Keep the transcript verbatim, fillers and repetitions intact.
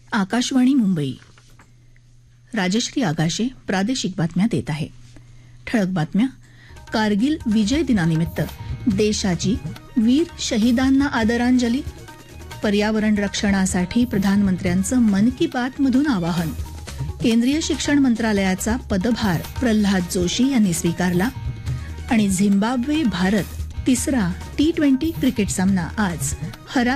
आकाशवाणी मुंबई. राजश्री आगाशे प्रादेशिक बातम्या देत आहे. ठळक बातम्या. कारगिल विजय दिनानिमित्त देशाची वीर शहीदांना आदरांजली. पर्यावरण रक्षणासाठी प्रधानमंत्र्यांचं मन की बात मधून आवाहन. केंद्रीय शिक्षण मंत्रालयाचा पदभार प्रल्हाद जोशी यांनी स्वीकारला. आणि झिम्बाब्वे भारत तिसरा टी ट्वेंटी क्रिकेट सामना आज हरा